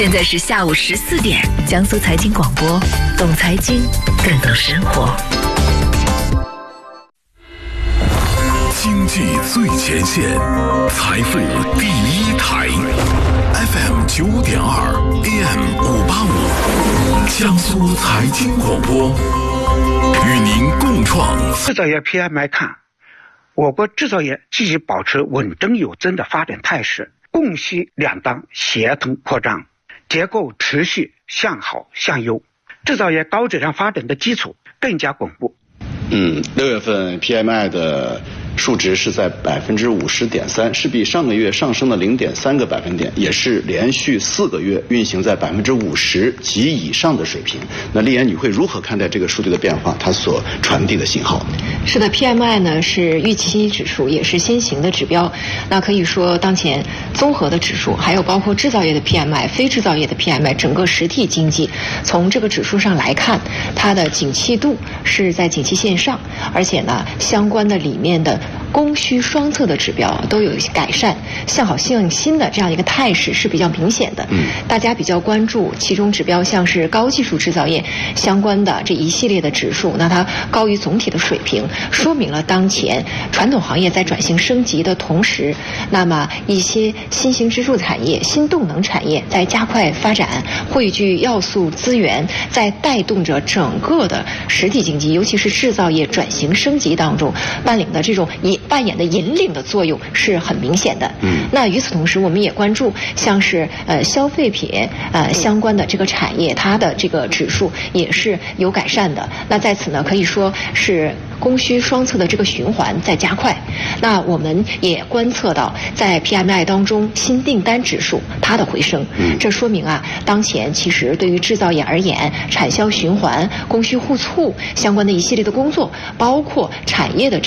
现在是下午14点，江苏财经广播，懂财经，更懂生活。 经济最前线，财富第一台 ，FM 9.2 AM 585，江苏财经广播，与您共创制造业 PMI 看，我国制造业继续保持稳中有增的发展态势，供需两端协同扩张，结构持续向好向优，制造业高质量发展的基础更加巩固。 6月份 PMI 的数值是在50.3%，是比上个月上升了0.3个百分点，也是连续4个月运行在50%及以上的水平。那丽妍，你会如何看待这个数据的变化，它所传递的信号？ 是的 ，PMI 呢是预期指数，也是先行的指标。那可以说，当前综合的指数，还有包括制造业的 PMI、非制造业的 PMI， 整个实体经济从这个指数上来看，它的景气度是在景气线上，而且呢，相关的里面的供需双侧的指标都有改善，向好向新的这样一个态势是比较明显的。大家比较关注其中指标，像是高技术制造业相关的这一系列的指数，那它高于总体的水平，说明了当前传统行业在转型升级的同时，那么一些新兴支柱产业、新动能产业在加快发展，汇聚要素资源，在带动着整个的实体经济，尤其是制造业转型升级当中扮演的引领的作用是很明显的。那与此同时，我们也关注像是消费品相关的这个产业，它的这个指数也是有改善的。那在此呢，可以说是供需双侧的这个循环在加快。那我们也观测到，在 PMI 当中，新订单指数它的回升，这说明当前其实对于制造业而言，产销循环、供需互促相关的一系列的工作，包括产业的